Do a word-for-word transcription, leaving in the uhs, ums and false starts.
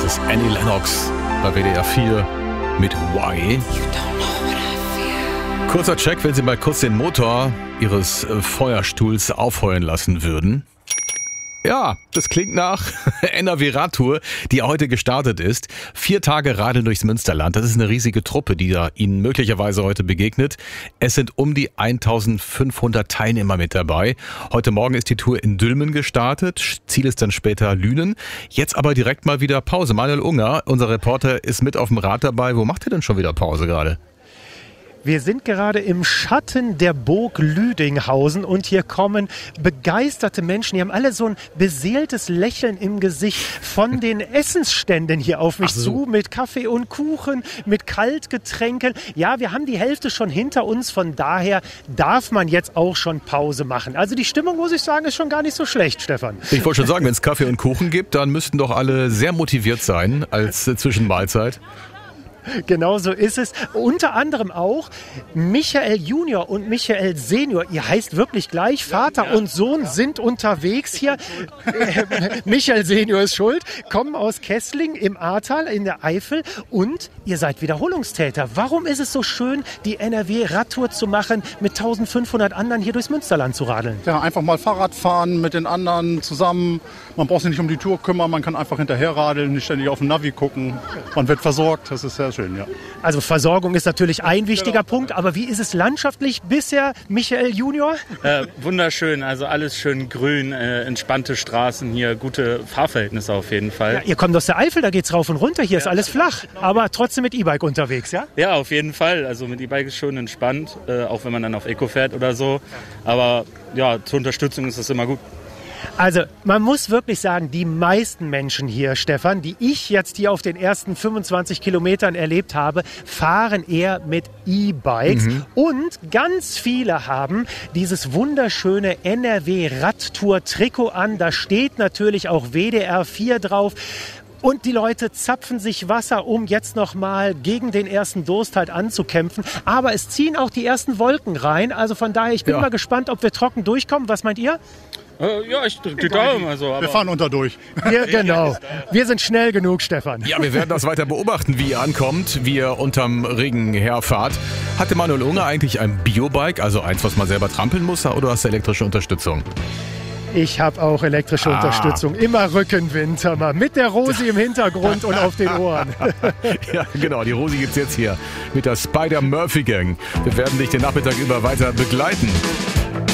ist Annie Lennox bei W D R vier mit Why. Kurzer Check, wenn Sie mal kurz den Motor Ihres Feuerstuhls aufheulen lassen würden. Ja, das klingt nach N R W-Radtour, die heute gestartet ist. Vier Tage Radeln durchs Münsterland. Das ist eine riesige Truppe, die da Ihnen möglicherweise heute begegnet. Es sind um die eintausendfünfhundert Teilnehmer mit dabei. Heute Morgen ist die Tour in Dülmen gestartet. Ziel ist dann später Lünen. Jetzt aber direkt mal wieder Pause. Manuel Unger, unser Reporter, ist mit auf dem Rad dabei. Wo macht ihr denn schon wieder Pause gerade? Wir sind gerade im Schatten der Burg Lüdinghausen und hier kommen begeisterte Menschen. Die haben alle so ein beseeltes Lächeln im Gesicht von den Essensständen hier auf mich so. zu, mit Kaffee und Kuchen, mit Kaltgetränken. Ja, wir haben die Hälfte schon hinter uns, von daher darf man jetzt auch schon Pause machen. Also die Stimmung, muss ich sagen, ist schon gar nicht so schlecht, Stefan. Ich wollte schon sagen, wenn es Kaffee und Kuchen gibt, dann müssten doch alle sehr motiviert sein als äh, Zwischenmahlzeit. Genau so ist es. Unter anderem auch Michael Junior und Michael Senior. Ihr heißt wirklich gleich. Vater und Sohn sind unterwegs hier. Michael Senior ist schuld. Kommen aus Kessling im Ahrtal in der Eifel. Und ihr seid Wiederholungstäter. Warum ist es so schön, die N R W-Radtour zu machen, mit eintausendfünfhundert anderen hier durchs Münsterland zu radeln? Ja, einfach mal Fahrrad fahren mit den anderen zusammen. Man braucht sich nicht um die Tour kümmern. Man kann einfach hinterher radeln, nicht ständig auf den Navi gucken. Man wird versorgt. Das ist sehr schön, ja. Also Versorgung ist natürlich ein wichtiger genau. Punkt, aber wie ist es landschaftlich bisher, Michael Junior? Äh, wunderschön, also alles schön grün, äh, entspannte Straßen hier, gute Fahrverhältnisse auf jeden Fall. Ja, ihr kommt aus der Eifel, da geht's rauf und runter, hier ja, ist alles flach, aber trotzdem mit E-Bike unterwegs, ja? Ja, auf jeden Fall, also mit E-Bike ist schon entspannt, äh, auch wenn man dann auf Eco fährt oder so, aber ja, zur Unterstützung ist das immer gut. Also man muss wirklich sagen, die meisten Menschen hier, Stefan, die ich jetzt hier auf den ersten fünfundzwanzig Kilometern erlebt habe, fahren eher mit E-Bikes. Mhm. Und ganz viele haben dieses wunderschöne N R W-Radtour-Trikot an. Da steht natürlich auch W D R vier drauf. Und die Leute zapfen sich Wasser, um jetzt nochmal gegen den ersten Durst halt anzukämpfen. Aber es ziehen auch die ersten Wolken rein. Also von daher, ich bin ja. mal gespannt, ob wir trocken durchkommen. Was meint ihr? Äh, ja, ich drücke die Daumen. Also, aber wir fahren unter durch. Wir, genau. Wir sind schnell genug, Stefan. Ja, wir werden das weiter beobachten, wie ihr ankommt, wie ihr unterm Regen herfahrt. Hatte Manuel Unger eigentlich ein Biobike, also eins, was man selber trampeln muss, oder hast du elektrische Unterstützung? Ich habe auch elektrische ah. Unterstützung. Immer Rückenwind, mal mit der Rosi im Hintergrund und auf den Ohren. Ja, genau. Die Rosi gibt's jetzt hier mit der Spider-Murphy Gang. Wir werden dich den Nachmittag über weiter begleiten.